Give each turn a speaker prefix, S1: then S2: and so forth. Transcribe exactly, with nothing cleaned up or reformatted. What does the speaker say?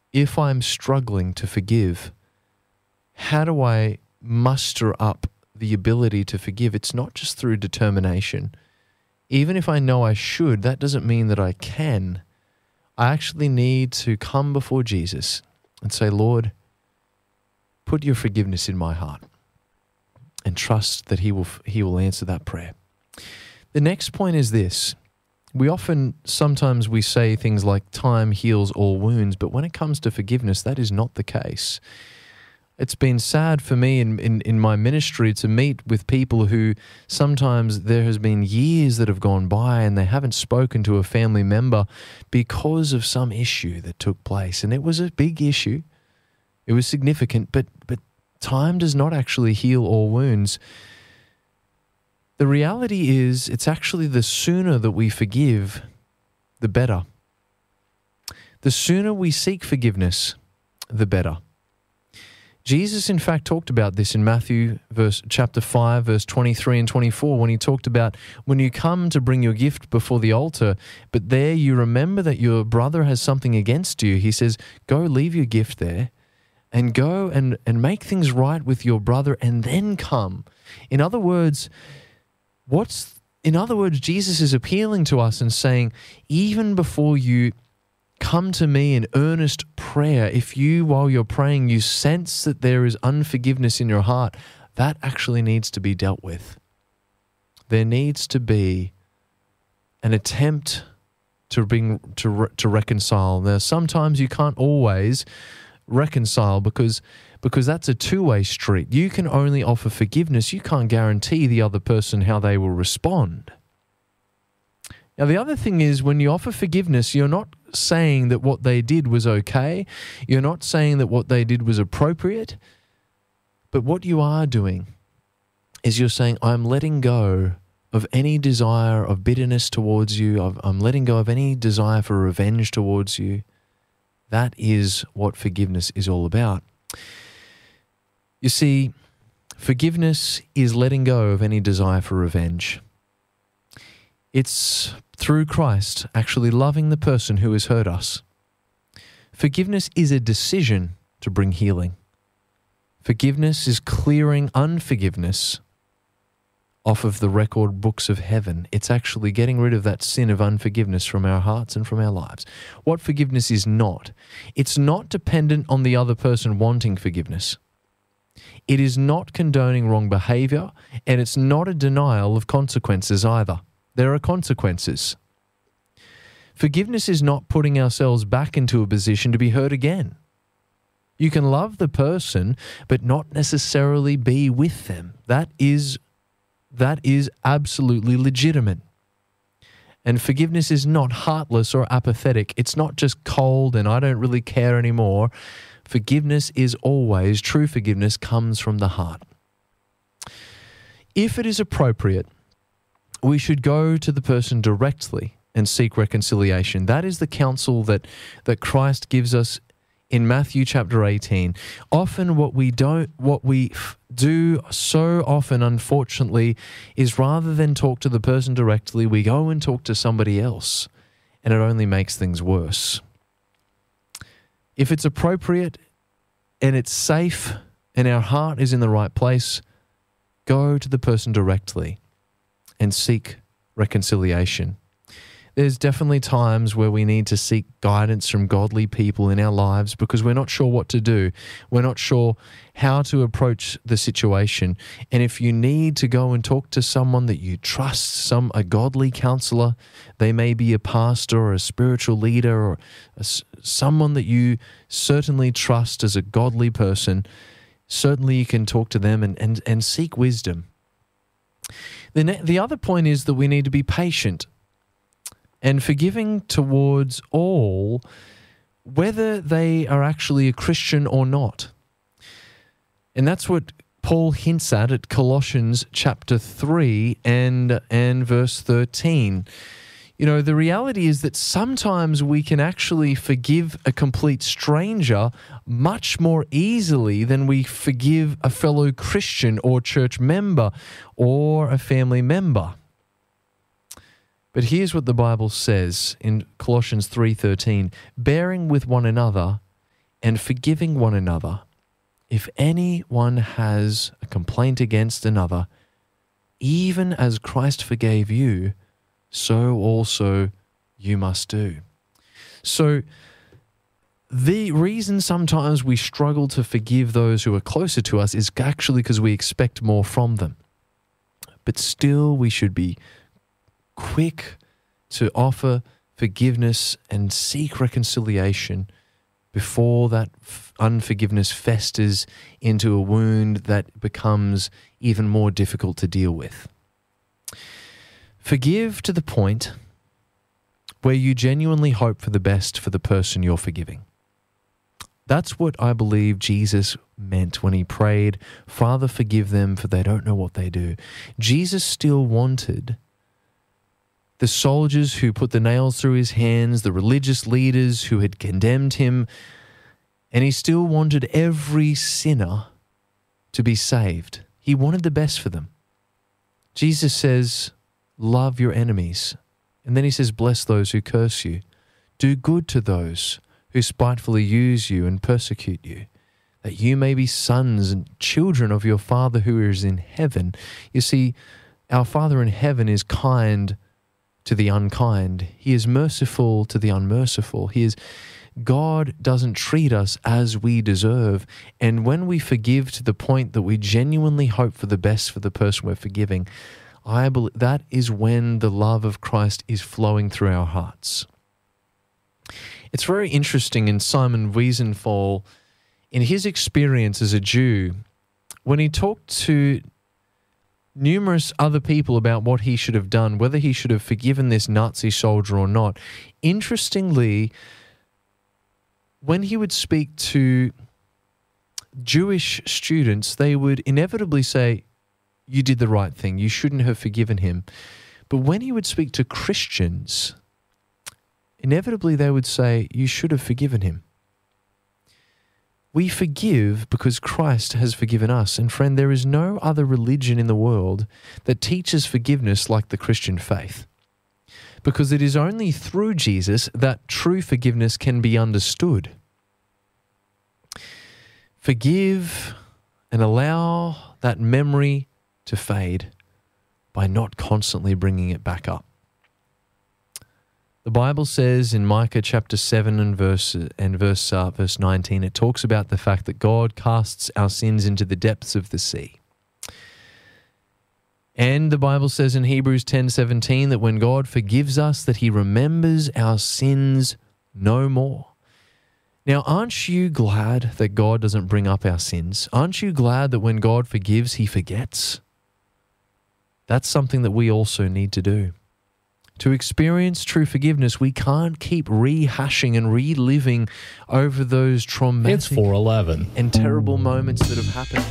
S1: if I'm struggling to forgive, how do I muster up the ability to forgive? It's not just through determination. Even if I know I should, that doesn't mean that I can. I actually need to come before Jesus and say, Lord, put your forgiveness in my heart, and trust that he will he will answer that prayer. The next point is this. We often, sometimes we say things like time heals all wounds, but when it comes to forgiveness, that is not the case. It's been sad for me in, in, in my ministry to meet with people who sometimes there has been years that have gone by and they haven't spoken to a family member because of some issue that took place. And it was a big issue. It was significant, but but time does not actually heal all wounds. The reality is, it's actually the sooner that we forgive, the better. The sooner we seek forgiveness, the better. Jesus, in fact, talked about this in Matthew verse, chapter five, verse twenty-three and twenty-four, when he talked about when you come to bring your gift before the altar, but there you remember that your brother has something against you. He says, go leave your gift there and go and, and make things right with your brother and then come. In other words, what's in other words, Jesus is appealing to us and saying, even before you come to me in earnest prayer, if you, while you're praying, you sense that there is unforgiveness in your heart, that actually needs to be dealt with. There needs to be an attempt to bring to re, to reconcile. Now, sometimes you can't always reconcile because because that's a two-way street. You can only offer forgiveness. You can't guarantee the other person how they will respond. Now, the other thing is, when you offer forgiveness, you're not saying that what they did was okay. You're not saying that what they did was appropriate. But what you are doing is you're saying, I'm letting go of any desire of bitterness towards you. I'm letting go of any desire for revenge towards you. That is what forgiveness is all about. You see, forgiveness is letting go of any desire for revenge. It's through Christ actually loving the person who has hurt us. Forgiveness is a decision to bring healing. Forgiveness is clearing unforgiveness off of the record books of heaven. It's actually getting rid of that sin of unforgiveness from our hearts and from our lives. What forgiveness is not, it's not dependent on the other person wanting forgiveness. It is not condoning wrong behavior, and it's not a denial of consequences either. There are consequences. Forgiveness is not putting ourselves back into a position to be hurt again. You can love the person, but not necessarily be with them. That is, that is absolutely legitimate. And forgiveness is not heartless or apathetic. It's not just cold and I don't really care anymore. Forgiveness is always, true forgiveness comes from the heart. If it is appropriate, we should go to the person directly and seek reconciliation. That is the counsel that, that Christ gives us in Matthew chapter eighteen. Often what we don't, what we do so often, unfortunately, is rather than talk to the person directly, we go and talk to somebody else, and it only makes things worse. If it's appropriate and it's safe and our heart is in the right place, go to the person directly and seek reconciliation. There's definitely times where we need to seek guidance from godly people in our lives because we're not sure what to do. We're not sure how to approach the situation. And if you need to go and talk to someone that you trust, some a godly counselor, they may be a pastor or a spiritual leader or a, someone that you certainly trust as a godly person, certainly you can talk to them and, and, and seek wisdom. The, ne- the other point is that we need to be patient and forgiving towards all, whether they are actually a Christian or not. And that's what Paul hints at at Colossians chapter three and, and verse thirteen. You know, the reality is that sometimes we can actually forgive a complete stranger much more easily than we forgive a fellow Christian or church member or a family member. But here's what the Bible says in Colossians three thirteen, bearing with one another and forgiving one another. If anyone has a complaint against another, even as Christ forgave you, so also you must do. So the reason sometimes we struggle to forgive those who are closer to us is actually because we expect more from them. But still, we should be quick to offer forgiveness and seek reconciliation before that f- unforgiveness festers into a wound that becomes even more difficult to deal with. Forgive to the point where you genuinely hope for the best for the person you're forgiving. That's what I believe Jesus meant when he prayed, "Father, forgive them, for they don't know what they do." Jesus still wanted the soldiers who put the nails through his hands, the religious leaders who had condemned him, and he still wanted every sinner to be saved. He wanted the best for them. Jesus says, love your enemies. And then he says, bless those who curse you. Do good to those who spitefully use you and persecute you, that you may be sons and children of your Father who is in heaven. You see, our Father in heaven is kind to the unkind. He is merciful to the unmerciful. He is God doesn't treat us as we deserve. And when we forgive to the point that we genuinely hope for the best for the person we're forgiving, I believe that is when the love of Christ is flowing through our hearts. It's very interesting in Simon Wiesenthal, in his experience as a Jew, when he talked to numerous other people about what he should have done, whether he should have forgiven this Nazi soldier or not. Interestingly, when he would speak to Jewish students, they would inevitably say, you did the right thing, you shouldn't have forgiven him. But when he would speak to Christians, inevitably they would say, you should have forgiven him. We forgive because Christ has forgiven us. And friend, there is no other religion in the world that teaches forgiveness like the Christian faith. Because it is only through Jesus that true forgiveness can be understood. Forgive and allow that memory to fade by not constantly bringing it back up. The Bible says in Micah chapter seven and verse and verse uh, verse nineteen, it talks about the fact that God casts our sins into the depths of the sea. And the Bible says in Hebrews ten seventeen that when God forgives us, that he remembers our sins no more. Now, aren't you glad that God doesn't bring up our sins? Aren't you glad that when God forgives, he forgets? That's something that we also need to do. To experience true forgiveness, we can't keep rehashing and reliving over those traumatic
S2: It's four eleven.
S1: and terrible moments that have happened.